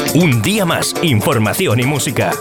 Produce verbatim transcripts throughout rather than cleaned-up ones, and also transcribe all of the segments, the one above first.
Un día más, información y música.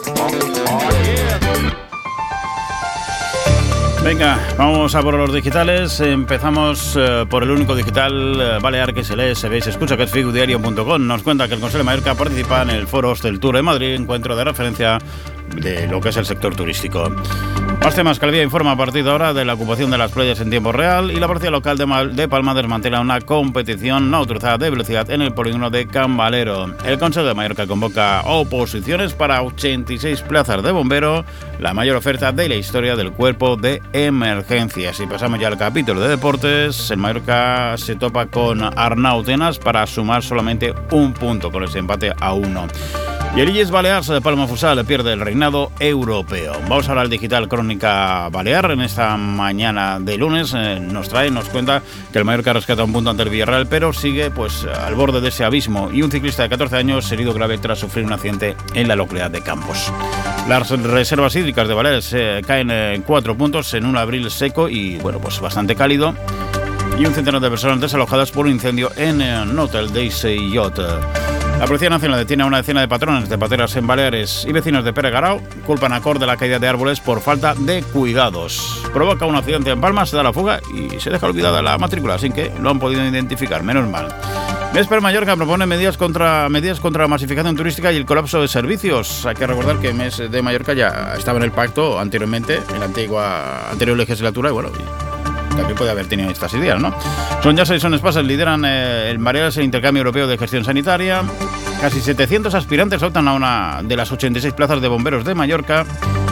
Venga, vamos a por los digitales. Empezamos eh, por el único digital eh, balear que se lee, se ve y se escucha, que es figu diario punto com. Nos cuenta que el Consejo de Mallorca participa en el Foro Hostel Tour de Madrid, encuentro de referencia de lo que es el sector turístico. Más temas. Calvía informa a partir de ahora de la ocupación de las playas en tiempo real, y la Policía Local de, Mal de Palma desmantela una competición no autorizada de velocidad en el polígono de Cambalero. El Consejo de Mallorca convoca oposiciones para ochenta y seis plazas de bombero, la mayor oferta de la historia del cuerpo de emergencias. Y pasamos ya al capítulo de deportes. En Mallorca se topa con Arnautenas para sumar solamente un punto con ese empate a uno. Y el Illes Balears de Palma Futsal pierde el reinado europeo. Vamos ahora al digital Crónica Balear. En esta mañana de lunes eh, nos trae, nos cuenta que el Mallorca rescata un punto ante el Villarreal, pero sigue pues al borde de ese abismo. Y un ciclista de catorce años herido grave tras sufrir un accidente en la localidad de Campos. Las reservas hídricas de Baleares eh, caen en cuatro puntos en un abril seco y bueno, pues bastante cálido. Y un centenar de personas desalojadas por un incendio en un hotel de Iseyot. La Policía Nacional detiene a una decena de patrones de pateras en Baleares y vecinos de Peregarao culpan a Cor de la caída de árboles por falta de cuidados. Provoca un accidente en Palma, se da la fuga y se deja olvidada la matrícula, sin que lo han podido identificar, menos mal. Vesper Mallorca propone medidas contra, medidas contra la masificación turística y el colapso de servicios. Hay que recordar que Mes de Mallorca ya estaba en el pacto anteriormente, en la antigua anterior legislatura, y bueno, también puede haber tenido estas ideas, ¿no? Son ya seis sones pases, lideran eh, el Baleares el intercambio europeo de gestión sanitaria. Casi setecientos aspirantes optan a una de las ochenta y seis plazas de bomberos de Mallorca.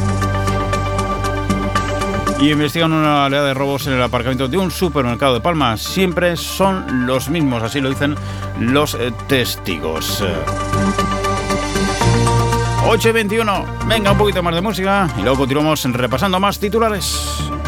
Y investigan una oleada de robos en el aparcamiento de un supermercado de Palma. Siempre son los mismos, así lo dicen los eh, testigos. ocho y veintiuno. Venga, un poquito más de música y luego continuamos repasando más titulares.